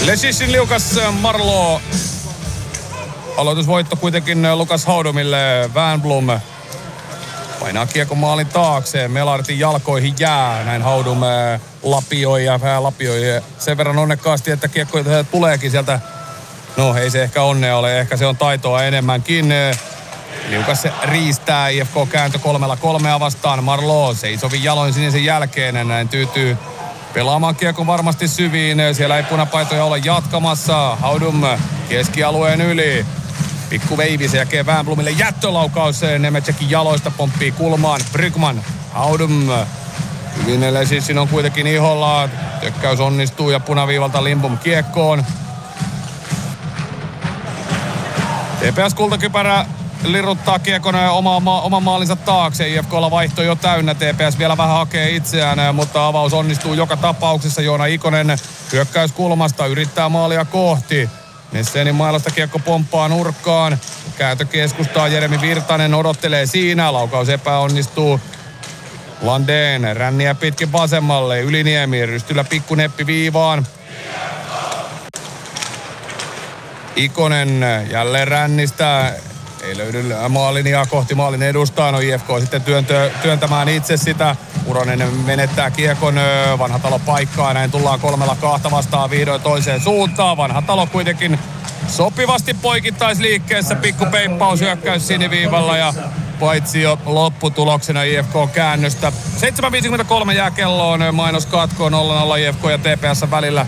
Lesishin liukas Marlo. Aloitusvoitto kuitenkin Lukas Haudumille. Wernbloom painaa kiekon maalin taakse. Melartin jalkoihin jää. Näin Haudum lapioi sen verran onnekkaasti, että kiekko tuleekin sieltä. No ei se ehkä onnea ole, ehkä se on taitoa enemmänkin. Liukas riistää, IFK kääntö 3-3 vastaan. Marlo seisovin jaloin sinisen jälkeen. Näin tyytyy pelaamaan kiekon varmasti syviin. Siellä ei punapaitoja ole jatkamassa. Haudum keskialueen yli. Pikku veivi, se jälkeen Wernbloomille jättölaukaus. Nemecekkin jaloista pomppii kulmaan. Brygman, Haudum. Hyvin Lesishin on kuitenkin iholla. Tökkäys onnistuu ja punaviivalta Lindbom kiekkoon. TPS kultakypärä liruttaa kiekon oman maalinsa taakse. IFK:lla vaihto jo täynnä. TPS vielä vähän hakee itseään, mutta avaus onnistuu joka tapauksessa. Joona Ikonen hyökkäyskulmasta yrittää maalia kohti. Nessenin mailasta kiekko pomppaa nurkkaan. Kääntö keskustaa. Jeremi Virtanen odottelee siinä. Laukaus epäonnistuu. Landén ränniä pitkin vasemmalle. Yliniemi rystyllä pikku neppi viivaan. Ikonen jälleen rännistä. Ei löydy maalinjaa kohti maalin edustaa. No IFK sitten työntämään itse sitä. Uronen menettää kiekon. Vanhatalo paikkaa. Näin tullaan 3-2 vastaan vihdoin toiseen suuntaan. Vanhatalo kuitenkin sopivasti poikittaisliikkeessä. Pikku peippaus hyökkäys siniviivalla ja paitsi jo lopputuloksena IFK-käännöstä. 7.53 jää kelloon. Mainoskatko 0-0 IFK ja TPS välillä.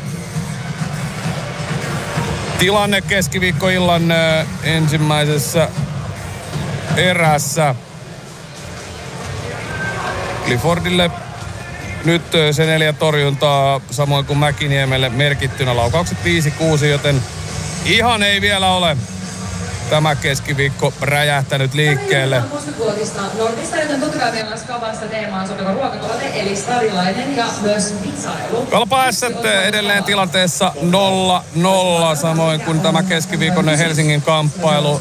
Tilanne keskiviikkoillan ensimmäisessä erässä. Cliffordille nyt se 4 torjuntaa, samoin kuin Mäkiniemelle merkittynä. Laukaukset 5-6, joten ihan ei vielä ole tämä keskiviikko räjähtänyt liikkeelle. Kalpa Ässät edelleen tilanteessa 0-0, samoin kuin tämä keskiviikon Helsingin kamppailu.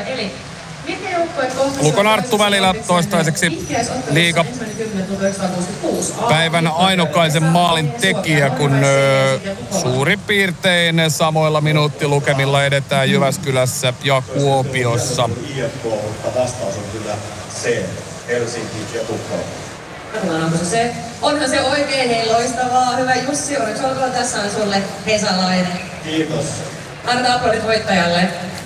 Lukon Arttu välillä toistaiseksi liiga päivän ainokaisen maalin tekijä, kun suurin piirtein samoilla minuuttilukemilla edetään Jyväskylässä ja Kuopiossa. Vastaus on kyllä C, Helsinki ja Tukholma. Onhan se oikein, hei loistavaa. Hyvä Jussi, onneksi olkoon, tässä on sulle Hesalainen. Kiitos. Annetaan aplodit voittajalle.